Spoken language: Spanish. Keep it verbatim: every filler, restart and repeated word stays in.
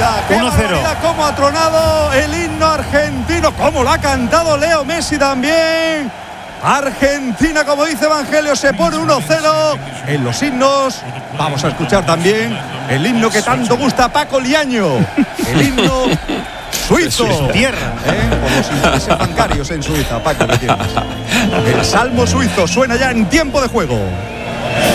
barbaridad! ¡Qué uno cero! barbaridad! ¡Cómo ha tronado el himno argentino! ¡Cómo lo ha cantado Leo Messi también! Argentina, como dice Evangelio, se pone uno cero en los himnos. Vamos a escuchar también el himno que tanto gusta a Paco Liaño. El himno suizo. De su tierra. ¿Eh? Por los intereses bancarios en Suiza, Paco, ¿qué tienes? El salmo suizo suena ya en tiempo de juego.